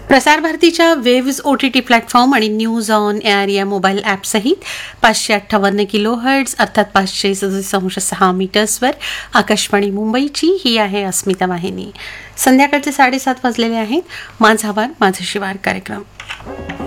प्रसार भारतीच्या waves OTT platform आणि न्यूज ऑन एअर या मोबाईल ॲपसहित 558 किलोहर्ट्ज अर्थात 567.6 मीटर्सवर आकाशवाणी मुंबईची ही आहे अस्मिता वाहिनी. संध्याकाळचे 7:30 वाजलेले आहेत. माझा वार माझं शिवार कार्यक्रम.